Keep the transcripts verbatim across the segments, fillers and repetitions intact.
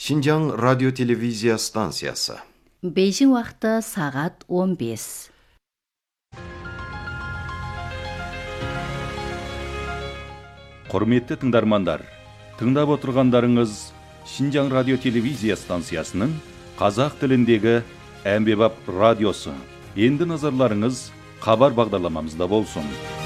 Шинжаң радио-телевизия станциясы. Бейжің уақыты сағат он бес. Құрметті тыңдармандар, тыңдап отырғандарыңыз Шинжаң радио-телевизия станциясының қазақ тіліндегі әмбебап радиосы. Енді назарларыңыз хабар бағдарламамызда болсын.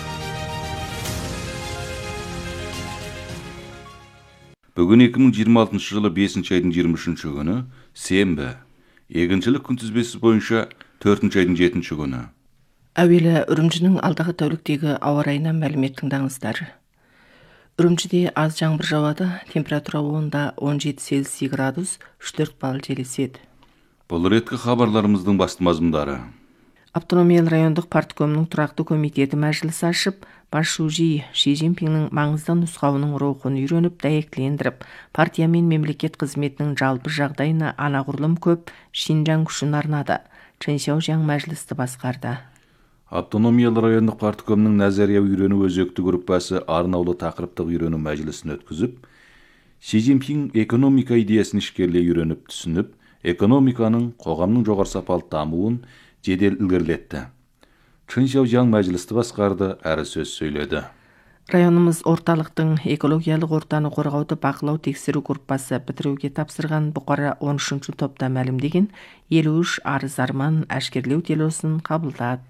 Бүгін екі мың жиырма алтыншы жылы бесінші айдың жиырма үшінші күні, сенбі. Егіншілік күнтізбесі бойынша төртінші айдың жетінші күні. Әуелі Үрімжінің алдағы тәуліктегі ауа райынан мәлімет тыңдаңыздар. Үрімжіде аз жаңбыр жауады, температура онда он жеті Цельсий градус, үш төрт балл жел еседі. Бұл реткі хабарларымыздың басты мазмұндары. Автономиялы райондық парткомның тұрақты комитеті мәжіліс ашып, Бас Шужи Ши Цзиньпиннің маңызды нұсқауының рухын үйреніп, дәйектілендіріп, партия мен мемлекет қызметінің жалпы жағдайына анағұрлым көп Шинжаң күшін арнады. Чэн Сяожяң мәжілісті басқарды. Автономиялы райондық парткомның назария үйрену өзекті группасы арнаулы тақырыптық үйрену мәжілісін өткізіп, Ши Цзиньпин экономика идеясын ішкерлей үйреніп түсініп, экономиканың қоғамның жоғары сапалы дамуын жедел ілгерілетті. Чэн Сяожяң мәжілісті басқарды, әрі сөз сөйледі. Районымыз орталықтың экологиялық ортаны қорғауды бақылау тексеру группасы бітіруге тапсырған бұқара он үшінші топта мәлімдеген елу үш арыз арман әшкерлеу телосын қабылдады.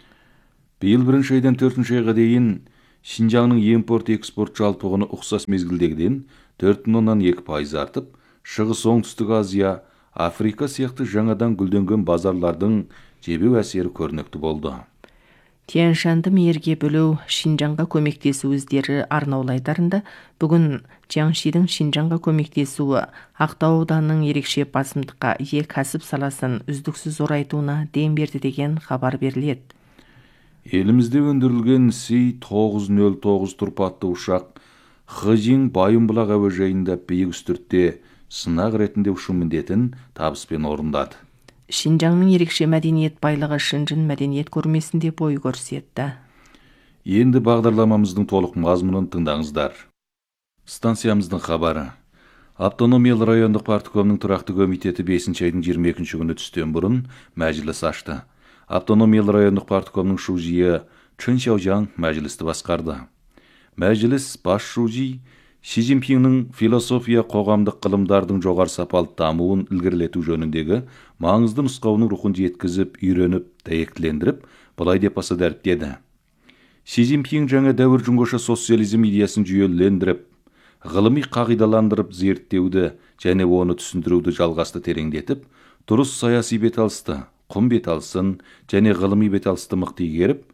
Биыл бірінші айдан төртінші айға дейін Шинжаңның импорт-экспорт жалпы құны ұқсас мезгілдегіден төрт бүтін оннан екі пайыз артып, Шығыс Оңтүстік Азия, Африка сияқты жаңадан гүлденген базарлардың жебеу әсері көрнекті болды. Тянь-Шаньды мейірге бөлу, Шинжаңға көмектесу өздері арнаулы айдарында бүгін Jiangxiдің Шинжаңға көмектесуі Ақтау ауданының ерекше басымдыққа ие кәсіп саласын үздіксіз орайтуына дем берді деген хабар беріледі. Елімізде өндірілген Си тоғыз нөл тоғыз тұрпатты ұшақ Хэжин Байымбұлақ әуежайында биік үстіртте сынақ ретінде ұшу міндетін табыспен орындады. Шинжаңның ерекше мәдениет байлығы Шэньчжэн мәдениет көрмесінде бой көрсетті. Енді бағдарламамыздың толық мазмұнын тыңдаңыздар. Станциямыздың хабары. Автономиялы райондық парткомның тұрақты комитеті бесінші айдың жиырма екінші күні түстен бұрын мәжіліс ашты. Автономиялы райондық парткомның шужиі Чэн Сяожяң мәжілісті басқарды. Мәжіліс Бас Шужи Ши Цзиньпиннің философия қоғамдық ғылымдардың жоғары сапалы дамуын ілгерілету жөніндегі маңызды нұсқауының рухын жеткізіп, үйреніп, дәйектілендіріп, былай деп баса дәріптеді. Ши Цзиньпин жаңа дәуір жүңгіша социализм идеясын жүйелендіріп, ғылыми қағидаландырып зерттеуді және оны түсіндіруді жалғасты тереңдетіп, дұрыс саяси беталысты, құм беталысын және ғылыми беталысты мықты игеріп,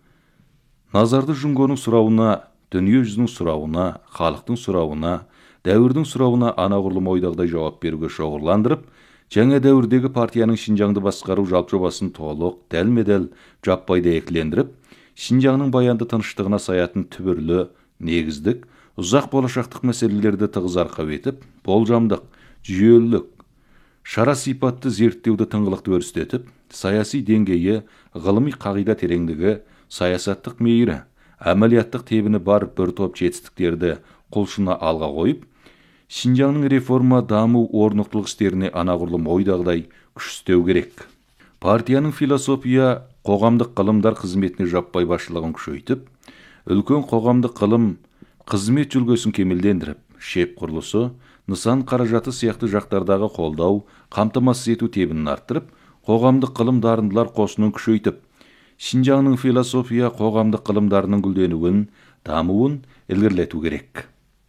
назарды жүңгінің сұрауына, дүние жүзінің сұрауына, халықтың сұрауына, дәуірдің сұрауына анағұрлым ойдағыдай жауап беруге шоғырландырып, жаңа дәуірдегі партияның Шинжаңды басқару жалпы жобасын толық, дәлме-дәл жаппай дәйектілендіріп, Шинжаңның баянды тыныштығына саятын түбірлі, негіздік, ұзақ болашақтық мәселелерді тығыз арқау етіп, болжамдық, жүйелілік, шара сипатты зерттеуді тыңғылықты өрістетіп, саяси деңгейі, ғылыми қағида тереңдігі, саясаттық мейірі, әмәлияттық тебіні бар бір топ жетістіктерді құлшына алға қойып, Шинжаңның реформа, даму, орнықтылық істеріне анағұрлым ойдағыдай күш істеу керек. Партияның философия, қоғамдық ғылымдар қызметіне жаппай басшылығын күшейтіп, үлкен қоғамдық ғылым қызмет жүлгесін кемелдендіріп, шеп құрылысы, нысан қаражаты сияқты жақтардағы қолдау, қамтамасыз ету тебінін арттырып, қоғамдық ғылым дарындылар қосынын күшейтіп, Шинжаңның философия қоғамдық ғылымдарының гүлденуін, дамуын ілгерілету керек.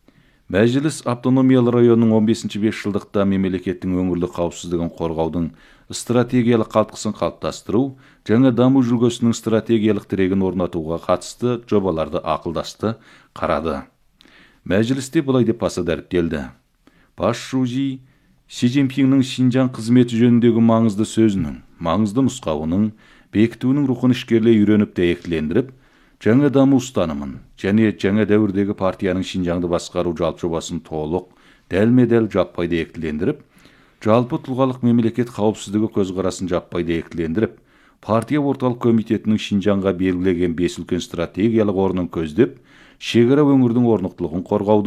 Мәжіліс автономиялы районның он бесінші бесжылдықта мемлекеттің өңірлік қауіпсіздігін қорғаудың стратегиялық қалтқысын қалыптастыру, жаңа даму жүлгесінің стратегиялық тірегін орнатуға қатысты жобаларды ақылдасты, қарады. Мәжілісте былай деп баса дәріптелді. Бас Шужи Ши Цзиньпиннің Шинжаң қызметі жөніндегі маңызды сөзінің, маңызды нұсқауының, бекітуінің рухын ішкерлей үйреніп дәйектілендіріп, жаңа даму ұстанымын және жаңа дәуірдегі партияның Шинжаңды басқару жалпы жобасын толық, дәлме-дәл жаппай дәйектілендіріп, жалпы тұлғалық мемлекет қауіпсіздігі көзқарасын жаппай дәйектілендіріп, партия орталық комитетінің Шинжаңға белгілеген бес үлкен стратегиялық орнын көздеп, шекара өңірдің орнықтылығын қорғаудың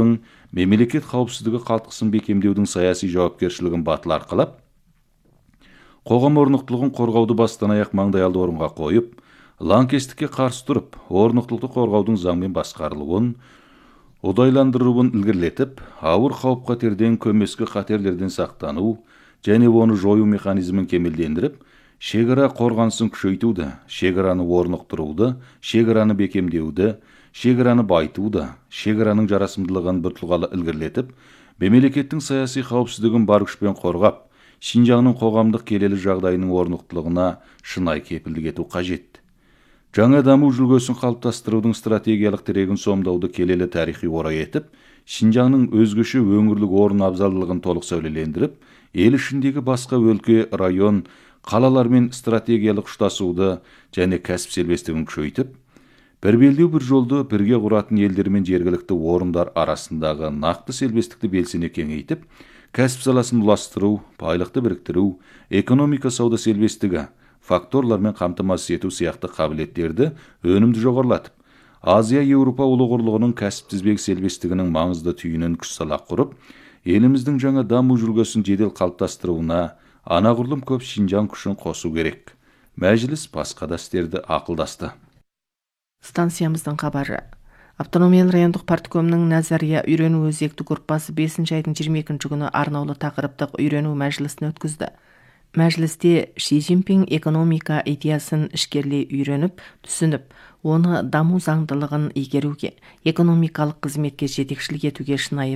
мемлекет қауіпсіздігі қалтқысын бекемдеудің саяси жауапкершілігін батыл арқалап, қоғам орнықтылығын қорғауды бастан аяқ маңдайалды орынға қойып, лаңкестікке қарсы тұрып, орнықтылықты қорғаудың заңмен басқарылуын, ұдайландыруын ілгерілетіп, ауыр қауіп-қатерден, көмескі қатерлерден сақтану және оны жою механизмін кемелдендіріп, шекара қорғанысын күшейтуді, шекараны орнықтыруды, шекараны бекемдеуді, шекараны байтуды, шекараның жарасымдылығын біртұлғалы ілгерілетіп, мемлекеттің саяси қауіпсіздігін бар күшпен қорғап, Шинжаңның қоғамдық келелі жағдайының орнықтылығына шынайы кепілдік ету қажет. Жаңа даму үлгісін қалыптастырудың стратегиялық тірегін сомдауды келелі тарихи орай етіп, Шинжаңның өзгеше өңірлік орын абзалдылығын толық сәулелендіріп, ел ішіндегі басқа өлке, район, қалалармен стратегиялық ұштасуды және кәсіп сербестігін күшейтіп, бір белдеу бір жолды бірге құратын елдер мен жергілікті орындар арасындағы нақты сербестікті белсене кеңейтіп, кәсіп саласын ұластыру, байлықты біріктіру, экономика сауда сербестігі, факторлармен қамтамасыз ету сияқты қабілеттерді өнімді жоғарылатып, Азия Еуропа ұлы құрлығының кәсіп тізбегі сербестігінің маңызды түйінін күш сала құрып, еліміздің жаңа даму жүргісін жедел қалыптастыруына анағұрлым көп Шинжаң күшін қосу керек. Мәжіліс басқа да істерді ақылдасты. Станциямыздың хабары. Автономиялы райондық парткомның Назария үйрену өзекті группасы бесінші айдың жиырма екінші күні арнаулы тақырыптық үйрену мәжілісін өткізді. Мәжілісте Ши Цзиньпин экономика идеясын ішкерлей үйреніп, түсініп, оны даму заңдылығын игеруге, экономикалық қызметке жетекшілік етуге шынайы